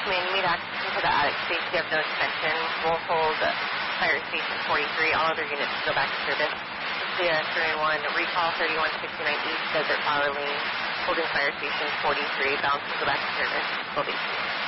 Man, you need access into the attic space. You have no extension. We'll hold Fire Station 43. All other units go back to service. Clear 3-1. Recall 3169 East Desert Power Lane. Holding Fire Station 43. Balance will go back to service. Will be.